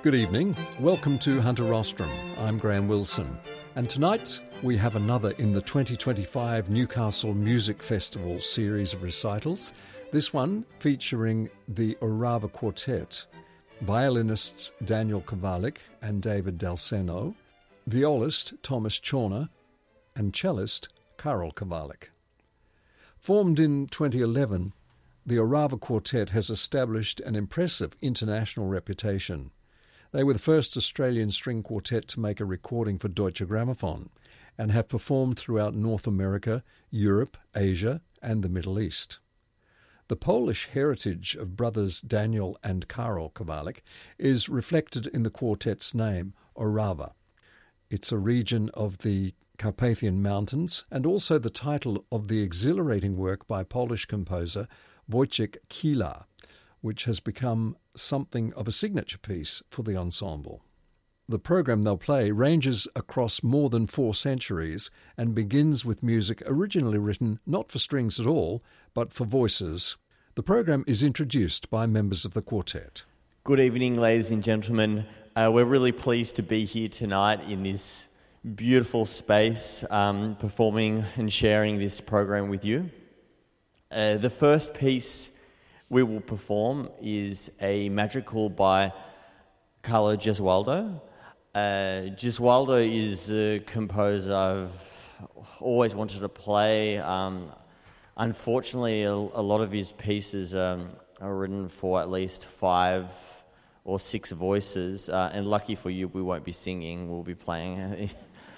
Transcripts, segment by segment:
Good evening. Welcome to Hunter Rostrum. I'm Graham Wilson. And tonight we have another in the 2025 Newcastle Music Festival series of recitals. This one featuring the Orava Quartet, violinists Daniel Kovalik and David Dalseno, violist Thomas Chorner, and cellist Karol Kovalik. Formed in 2011, the Orava Quartet has established an impressive international reputation. They were the first Australian string quartet to make a recording for Deutsche Grammophon and have performed throughout North America, Europe, Asia and the Middle East. The Polish heritage of brothers Daniel and Karol Kovalik is reflected in the quartet's name, Orava. It's a region of the Carpathian Mountains and also the title of the exhilarating work by Polish composer Wojciech Kilar, which has become something of a signature piece for the ensemble. The program they'll play ranges across more than 4 centuries and begins with music originally written not for strings at all, but for voices. The program is introduced by members of the quartet. Good evening, ladies and gentlemen. We're really pleased to be here tonight in this beautiful space, performing and sharing this program with you. The first piece we will perform is a madrigal by Carlo Gesualdo. Gesualdo is a composer I've always wanted to play. Unfortunately, a lot of his pieces are written for at least 5 or 6 voices, and lucky for you, we won't be singing, we'll be playing.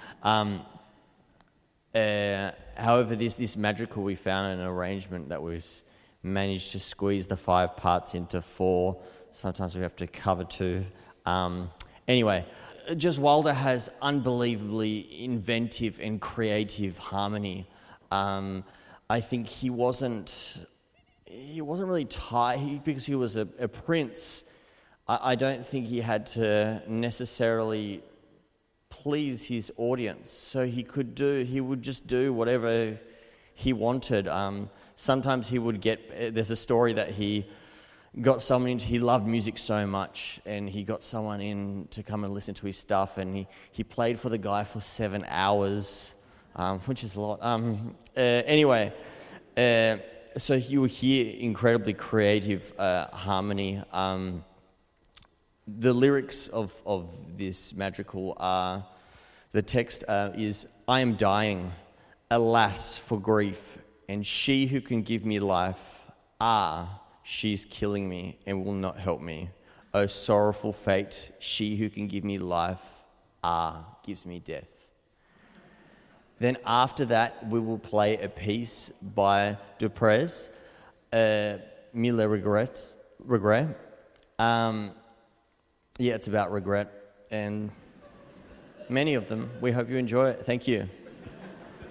However, this madrigal, we found an arrangement that was managed to squeeze the 5 parts into 4. Sometimes we have to cover 2. Anyway, Gesualdo has unbelievably inventive and creative harmony. I think he wasn't really tied because he was a prince. I don't think he had to necessarily please his audience, so he would just do whatever he wanted. Sometimes he would there's a story that he got someone in, he loved music so much, and he got someone in to come and listen to his stuff, and he played for the guy for 7 hours, which is a lot. Anyway, so you will hear incredibly creative harmony. The lyrics of this madrigal are, the text is, "I am dying, alas for grief, and she who can give me life, she's killing me and will not help me. O sorrowful fate, she who can give me life, gives me death." Then after that, we will play a piece by Duprez, Mille Regrets. It's about regret, and many of them. We hope you enjoy it. Thank you.